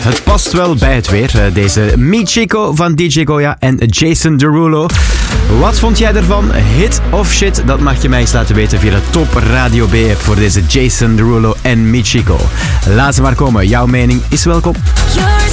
Het past wel bij het weer. Deze Michiko van DJ Goya en Jason Derulo. Wat vond jij ervan? Hit of shit? Dat mag je mij eens laten weten via de Top Radio B-app voor deze Jason Derulo en Michiko. Laat ze maar komen. Jouw mening is welkom.